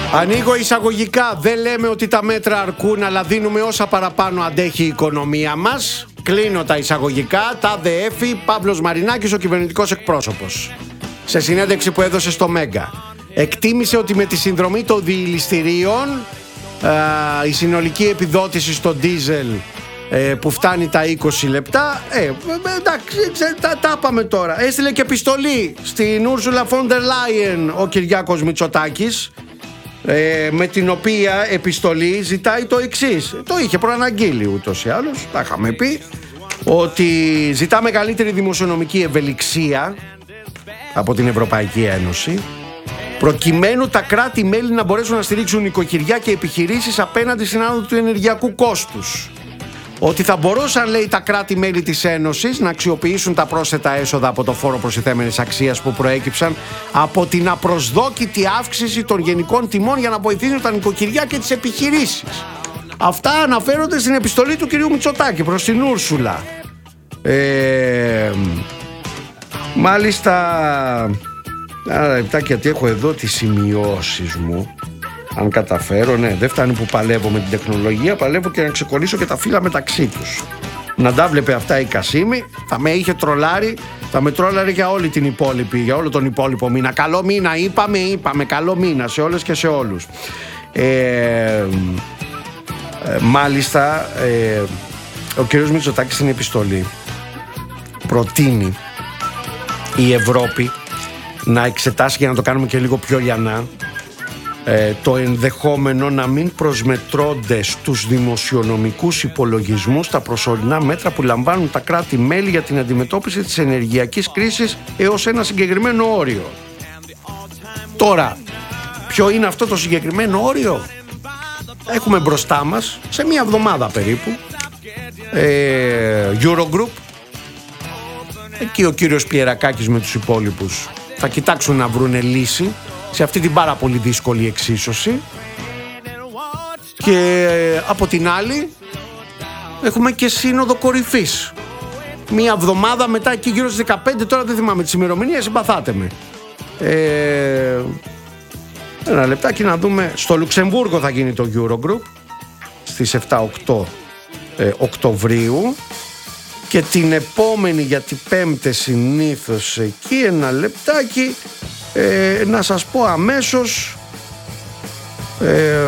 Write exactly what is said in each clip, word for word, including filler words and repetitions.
Ανοίγω εισαγωγικά. Δεν λέμε ότι τα μέτρα αρκούν, αλλά δίνουμε όσα παραπάνω αντέχει η οικονομία μας. Κλείνω τα εισαγωγικά. Τάδε Έφη, Παύλος Μαρινάκης, ο κυβερνητικός εκπρόσωπος, σε συνέντευξη που έδωσε στο Μέγκα, εκτίμησε ότι με τη συνδρομή των διηληστηρίων α, η συνολική επιδότηση στο ντίζελ ε, που φτάνει τα είκοσι λεπτά, ε, εντάξει, τα, τα είπαμε τώρα. Έστειλε και επιστολή στην Ursula von der Leyen ο Κυριάκος Μητσοτάκης, ε, με την οποία επιστολή ζητάει το εξής. Το είχε προαναγγείλει ούτως ή άλλως, τα είχαμε πει, ότι ζητά μεγαλύτερη δημοσιονομική ευελιξία από την Ευρωπαϊκή Ένωση, προκειμένου τα κράτη-μέλη να μπορέσουν να στηρίξουν νοικοκυριά και επιχειρήσεις απέναντι στην άνοδο του ενεργειακού κόστους. Ότι θα μπορούσαν, λέει, τα κράτη-μέλη της Ένωσης να αξιοποιήσουν τα πρόσθετα έσοδα από το φόρο προστιθέμενης αξίας που προέκυψαν από την απροσδόκητη αύξηση των γενικών τιμών για να βοηθήσουν τα νοικοκυριά και τις επιχειρήσεις. Αυτά αναφέρονται στην επιστολή του κυρίου Μητσοτάκη προς την Ούρσουλα. Ε, μάλιστα, ένα λεπτάκι, γιατί έχω εδώ τις σημειώσεις μου. Αν καταφέρω, ναι, δεν φτάνει που παλεύω με την τεχνολογία, παλεύω και να ξεκολλήσω και τα φύλλα μεταξύ τους. Να τα βλέπε αυτά η Κασίμη, θα με είχε τρολάρει, θα με τρόλαρε για όλη την υπόλοιπη, για όλο τον υπόλοιπο μήνα. Καλό μήνα, είπαμε, είπαμε, καλό μήνα σε όλες και σε όλους. Ε, ε, μάλιστα, ε, ο κ. Μητσοτάκης στην επιστολή προτείνει η Ευρώπη να εξετάσει, για να το κάνουμε και λίγο πιο λιανά, το ενδεχόμενο να μην προσμετρώνται στους δημοσιονομικούς υπολογισμούς τα προσωρινά μέτρα που λαμβάνουν τα κράτη-μέλη για την αντιμετώπιση της ενεργειακής κρίσης έως ένα συγκεκριμένο όριο. Τώρα, ποιο είναι αυτό το συγκεκριμένο όριο? Έχουμε μπροστά μας, σε μία εβδομάδα περίπου, ε, Eurogroup. Εκεί ο κύριος Πιερακάκης με τους υπόλοιπους θα κοιτάξουν να βρουνε λύση σε αυτή την πάρα πολύ δύσκολη εξίσωση. Και από την άλλη έχουμε και σύνοδο κορυφής, μία εβδομάδα μετά, εκεί γύρω στις δεκαπέντε, τώρα δεν θυμάμαι τις ημερομηνίες, συμπαθάτε με. ε, Ένα λεπτάκι να δούμε. Στο Λουξεμβούργο θα γίνει το Eurogroup στις επτά οκτώ ε, Οκτωβρίου. Και την επόμενη, γιατί πέμπτε συνήθως εκεί, ένα λεπτάκι, ε, να σας πω αμέσως, ε,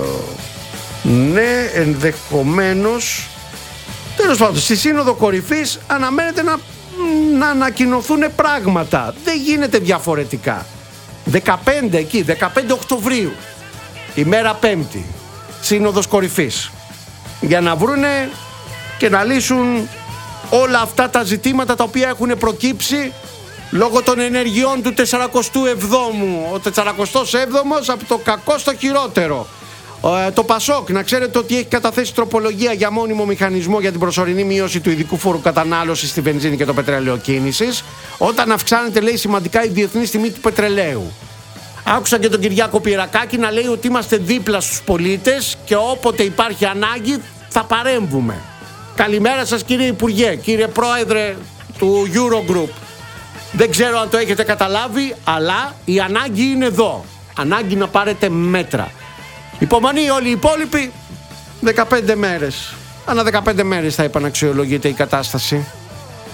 ναι, ενδεχομένως, τέλος πάντων, στη Σύνοδο Κορυφής αναμένεται να, να ανακοινωθούν πράγματα. Δεν γίνεται διαφορετικά. δεκαπέντε εκεί, δεκαπέντε Οκτωβρίου, ημέρα Πέμπτη, Σύνοδος Κορυφής, για να βρούνε και να λύσουν όλα αυτά τα ζητήματα τα οποία έχουν προκύψει λόγω των ενεργειών του τεσσαρακοστού εβδόμου. Ο τεσσαρακοστός έβδομος από το κακό στο χειρότερο. Ε, το Πασόκ, να ξέρετε ότι έχει καταθέσει τροπολογία για μόνιμο μηχανισμό για την προσωρινή μείωση του ειδικού φόρου κατανάλωσης στη βενζίνη και το πετρέλαιο κίνησης, όταν αυξάνεται, λέει, σημαντικά η διεθνής τιμή του πετρελαίου. Άκουσα και τον Κυριάκο Πιερακάκη να λέει ότι είμαστε δίπλα στους πολίτες και όποτε υπάρχει ανάγκη θα παρέμβουμε. Καλημέρα σας, κύριε Υπουργέ, κύριε Πρόεδρε του Eurogroup. Δεν ξέρω αν το έχετε καταλάβει, αλλά η ανάγκη είναι εδώ. Ανάγκη να πάρετε μέτρα. Υπομονή όλοι οι υπόλοιποι. δεκαπέντε μέρες. Ανά δεκαπέντε μέρες θα επαναξιολογείται η κατάσταση.